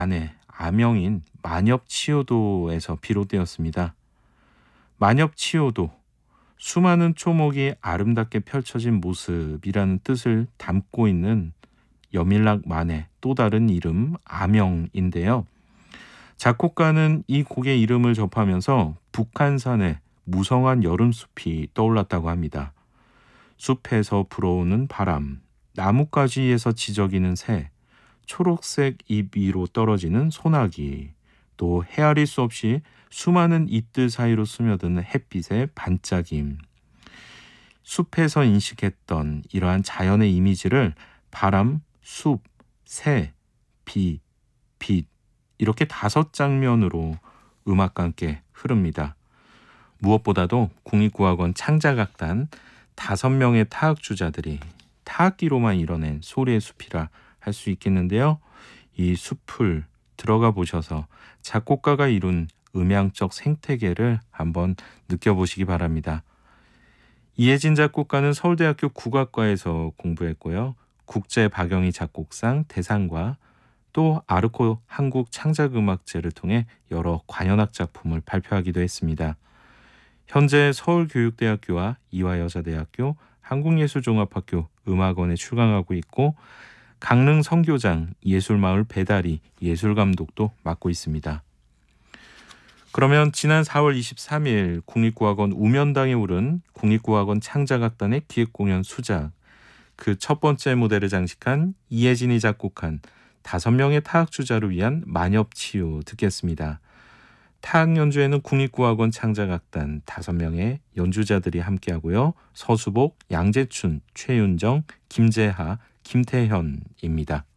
만의 아명인 만엽치효도에서 비롯되었습니다. 만엽치효도, 수많은 초목이 아름답게 펼쳐진 모습이라는 뜻을 담고 있는 여밀락만의 또 다른 이름 아명인데요. 작곡가는 이 곡의 이름을 접하면서 북한산의 무성한 여름숲이 떠올랐다고 합니다. 숲에서 불어오는 바람, 나뭇가지에서 지저귀는 새, 초록색 잎 위로 떨어지는 소나기, 또 헤아릴 수 없이 수많은 잎들 사이로 스며드는 햇빛의 반짝임. 숲에서 인식했던 이러한 자연의 이미지를 바람, 숲, 새, 비, 빛, 이렇게 5장면으로 음악과 함께 흐릅니다. 무엇보다도 국립국악원 창작악단 5명의 타악주자들이 타악기로만 이뤄낸 소리의 숲이라 할 수 있겠는데요. 이 숲을 들어가 보셔서 작곡가가 이룬 음향적 생태계를 한번 느껴보시기 바랍니다. 이혜진 작곡가는 서울대학교 국악과에서 공부했고요. 국제박영희 작곡상 대상과 또 아르코 한국창작음악제를 통해 여러 관현악 작품을 발표하기도 했습니다. 현재 서울교육대학교와 이화여자대학교, 한국예술종합학교 음악원에 출강하고 있고 강릉 선교장 예술마을 배다리 예술감독도 맡고 있습니다. 그러면 지난 4월 23일 국립국악원 우면당에 오른 국립국악원 창작악단의 기획공연 수작, 그 첫 번째 무대를 장식한 이혜진이 작곡한 5명의 타악주자를 위한 만엽치유 듣겠습니다. 타악 연주에는 국립국악원 창작악단 5명의 연주자들이 함께하고요. 서수복, 양재춘, 최윤정, 김재하, 김태현입니다.